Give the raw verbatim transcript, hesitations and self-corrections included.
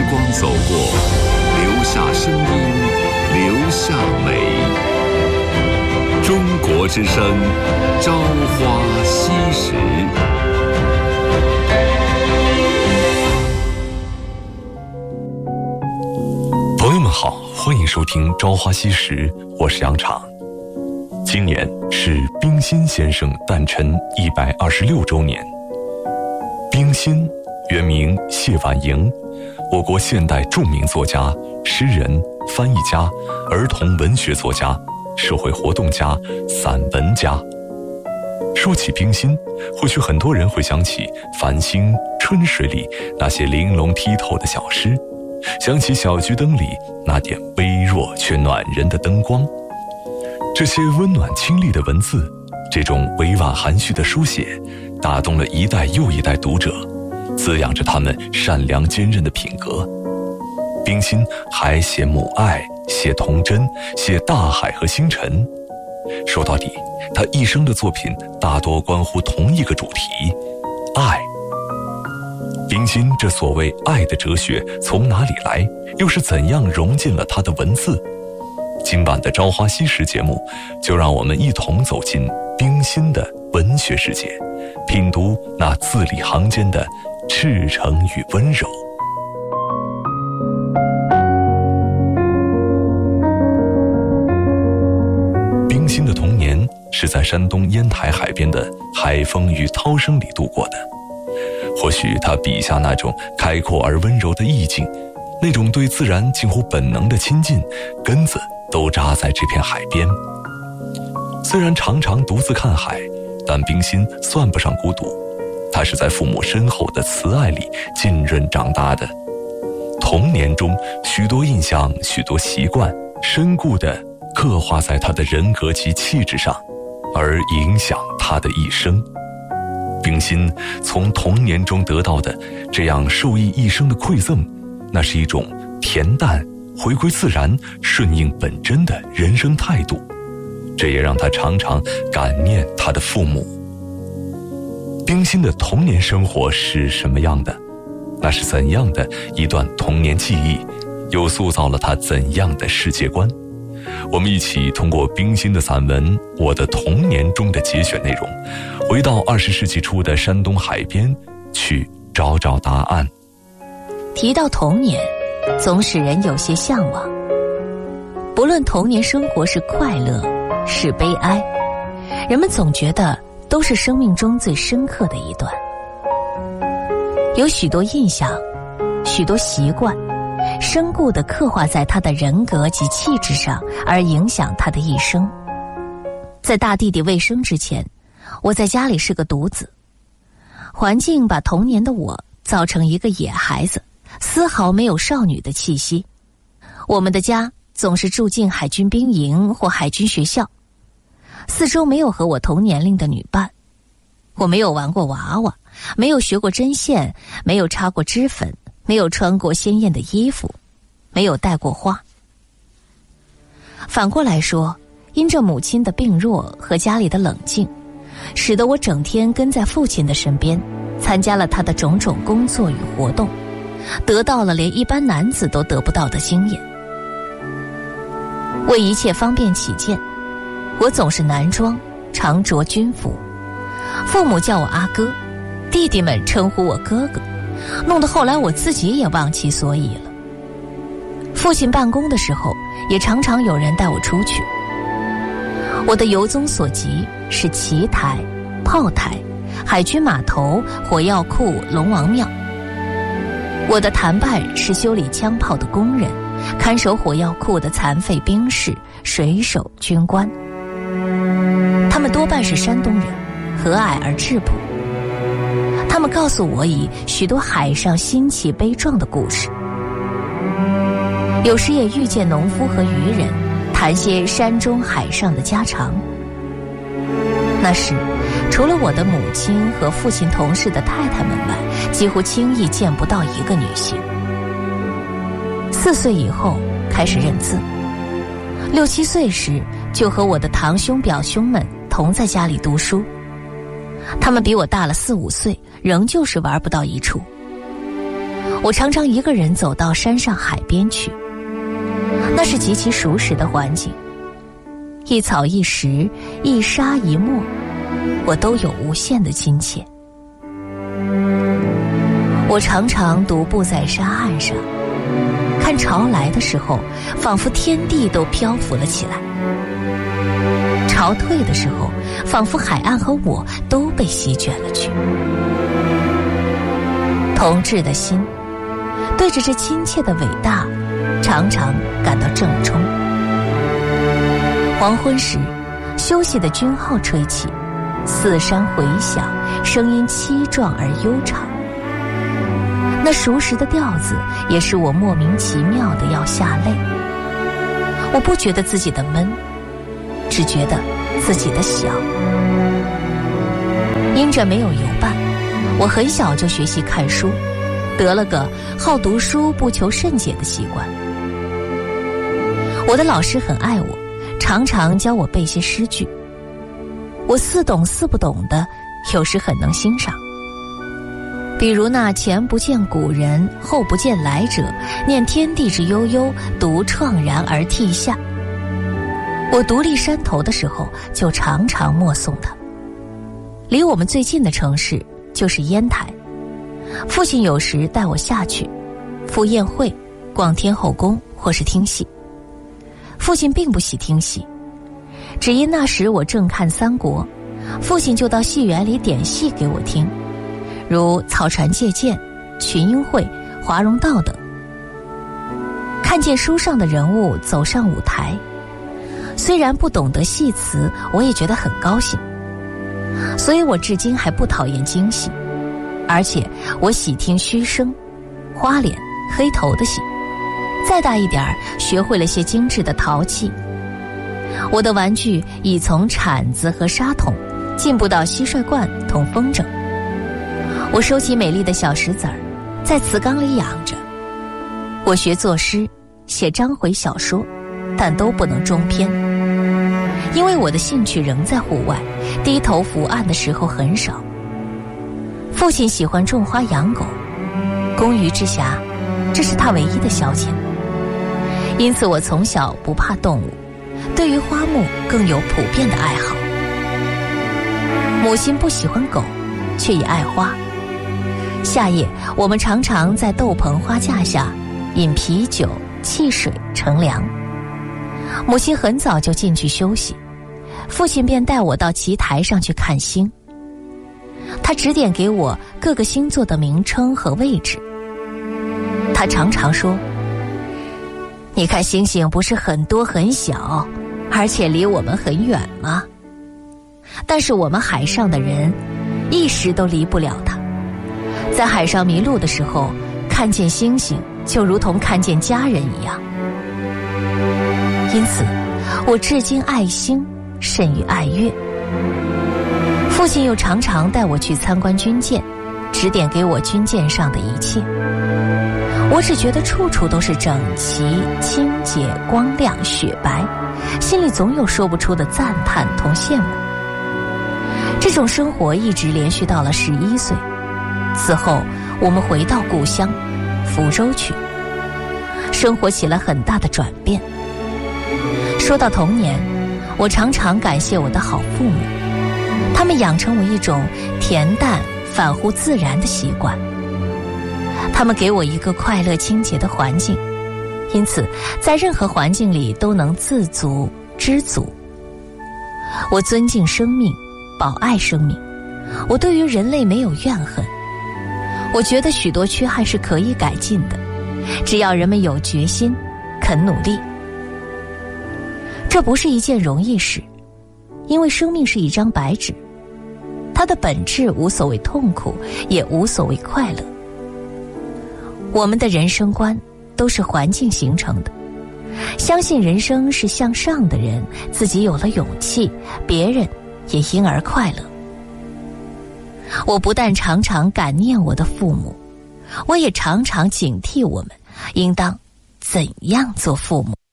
光走过，留下声音，留下美。中国之声，朝花夕拾。 朋友们好，欢迎收听《朝花夕拾》，我是杨昶。今年是冰心先生诞辰一百二十六周年。冰心原名谢婉莹，我国现代著名作家、诗人、翻译家、儿童文学作家、社会活动家、散文家。说起冰心，或许很多人会想起繁星、春水里那些玲珑剔透的小诗，想起小桔灯里那点微弱却暖人的灯光。这些温暖清丽的文字，这种委婉含蓄的书写，打动了一代又一代读者，滋养着他们善良坚韧的品格。冰心还写母爱，写童真，写大海和星辰。说到底，他一生的作品大多关乎同一个主题：爱。冰心这所谓爱的哲学从哪里来，又是怎样融进了他的文字？今晚的《朝花夕拾》节目，就让我们一同走进冰心的文学世界，品读那字里行间的赤诚与温柔。冰心的童年是在山东烟台海边的海风与涛声里度过的。或许他笔下那种开阔而温柔的意境，那种对自然近乎本能的亲近，根子都扎在这片海边。虽然常常独自看海，但冰心算不上孤独，他是在父母深厚的慈爱里浸润长大的。童年中许多印象，许多习惯，深固地刻画在他的人格及气质上，而影响他的一生。冰心从童年中得到的这样受益一生的馈赠，那是一种恬淡、回归自然、顺应本真的人生态度。这也让他常常感念他的父母。冰心的童年生活是什么样的？那是怎样的一段童年记忆，又塑造了他怎样的世界观？我们一起通过冰心的散文《我的童年》中的节选内容，回到二十世纪初的山东海边，去找找答案。 提到童年，总使人有些向往。不论童年生活是快乐是悲哀，人们总觉得都是生命中最深刻的一段。有许多印象，许多习惯，深固地刻画在他的人格及气质上，而影响他的一生。在大弟弟未生之前，我在家里是个独子，环境把童年的我造成一个野孩子，丝毫没有少女的气息。我们的家总是住进海军兵营或海军学校，四周没有和我同年龄的女伴。我没有玩过娃娃，没有学过针线，没有擦过脂粉，没有穿过鲜艳的衣服，没有戴过花。反过来说，因着母亲的病弱和家里的冷静，使得我整天跟在父亲的身边，参加了他的种种工作与活动，得到了连一般男子都得不到的经验。为一切方便起见，我总是男装，常着军服。父母叫我阿哥，弟弟们称呼我哥哥，弄得后来我自己也忘其所以了。父亲办公的时候，也常常有人带我出去。我的游踪所及是棋台、炮台、海军码头、火药库、龙王庙。我的谈伴是修理枪炮的工人，看守火药库的残废兵士、水手、军官。他们多半是山东人，和蔼而质朴。他们告诉我以许多海上新奇悲壮的故事，有时也遇见农夫和渔人，谈些山中海上的家常。那时除了我的母亲和父亲同事的太太们外，几乎轻易见不到一个女性。四岁以后开始认字，六七岁时就和我的堂兄表兄们同在家里读书。他们比我大了四五岁，仍旧是玩不到一处。 我常常一个人走到山上海边去，那是极其熟识的环境，一草一石，一沙一墨，我都有无限的亲切。我常常独步在沙岸上，看潮来的时候，仿佛天地都漂浮了起来；潮退的时候，仿佛海岸和我都被席卷了去。同志的心，对着这亲切的伟大，常常感到正冲。黄昏时，休息的军号吹起，四山回响，声音凄壮而悠长。那熟识的调子也使我莫名其妙的要下泪。我不觉得自己的闷，只觉得自己的小。因着没有游伴，我很小就学习看书，得了个好读书不求甚解的习惯。我的老师很爱我，常常教我背些诗句，我似懂似不懂的，有时很能欣赏。比如那前不见古人，后不见来者，念天地之悠悠，独怆然而涕下。我独立山头的时候，就常常默诵它。离我们最近的城市就是烟台，父亲有时带我下去，赴宴会、逛天后宫或是听戏。父亲并不喜听戏，只因那时我正看三国，父亲就到戏园里点戏给我听，如草船借箭、群英会、华容道等。看见书上的人物走上舞台，虽然不懂得戏词，我也觉得很高兴。所以我至今还不讨厌京戏，而且我喜听虚声、花脸、黑头的戏。再大一点儿，学会了些精致的陶器。我的玩具已从铲子和沙桶进步到蟋蟀罐同风筝。我收集美丽的小石子儿，在瓷缸里养着。我学作诗，写章回小说，但都不能中篇，因为我的兴趣仍在户外，低头伏案的时候很少。父亲喜欢种花养狗，工余之暇，这是他唯一的消遣。因此我从小不怕动物，对于花木更有普遍的爱好。母亲不喜欢狗，却也爱花。夏夜我们常常在豆棚花架下饮啤酒、汽水乘凉。母亲很早就进去休息，父亲便带我到棋台上去看星。他指点给我各个星座的名称和位置。他常常说，你看星星不是很多很小，而且离我们很远吗？但是我们海上的人一时都离不了它。在海上迷路的时候，看见星星就如同看见家人一样。因此我至今爱星甚于爱月。父亲又常常带我去参观军舰，指点给我军舰上的一切。我只觉得处处都是整齐、清洁、光亮、雪白，心里总有说不出的赞叹同羡慕。这种生活一直连续到了十一岁，此后我们回到故乡福州去，生活起了很大的转变。说到童年，我常常感谢我的好父母，他们养成我一种恬淡反乎自然的习惯。他们给我一个快乐清洁的环境，因此在任何环境里都能自足知足。我尊敬生命，保爱生命，我对于人类没有怨恨。我觉得许多缺憾是可以改进的，只要人们有决心，肯努力。这不是一件容易事，因为生命是一张白纸，它的本质无所谓痛苦，也无所谓快乐。我们的人生观都是环境形成的，相信人生是向上的人，自己有了勇气，别人也因而快乐。我不但常常感念我的父母，我也常常警惕我们应当怎样做父母。